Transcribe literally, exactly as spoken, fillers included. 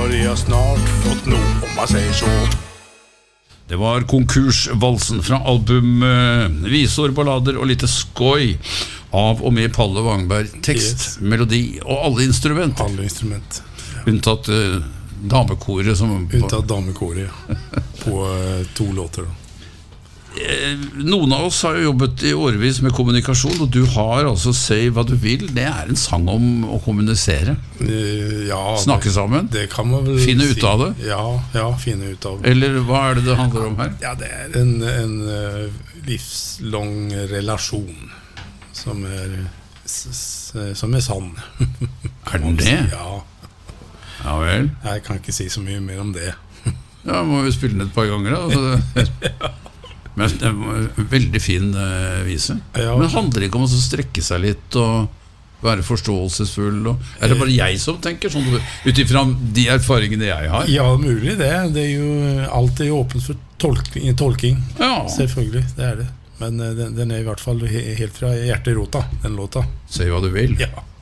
har jag snart fått nog om man säger så. Det var konkursvalsen fra album uh, Visor, ballader og lite skoj av og med Palle Wangberg. Tekst, yes. Melodi og alle instrument. Alle instrument. Ja. Unntatt uh, damekoret. Som Unntatt damekoret, ja. På uh, to låter da. Noen av oss har jo jobbet i årevis med kommunikasjon, og du har altså Si hva du vil. Det er en sang om å kommunisere. Ja, snakke det, sammen. Det kan man vel finne si. ut av det. Ja, ja, finne ut av det. Eller hva er det det handler om her? Ja, det er en, en uh, livslang relasjon som er som er sann. Er den det? Ja. Ja vel. Jeg kan ikke si så mye mer om det. Ja, må vi spille den et par ganger da. Altså. Ja. Men det var en veldig fin uh, vise. Ja. Men handler det ikke om å strekke seg litt og være forståelsesfull? Og, er det bare jeg som tenker sånn utifra de erfaringene jeg har? Ja, mulig det. Det er jo, alt er jo åpent for tolking, tolking. Ja. Selvfølgelig, det er det. Men uh, den, den er i hvert fall helt fra hjerterota, den låta. Si hva du vil. Ja.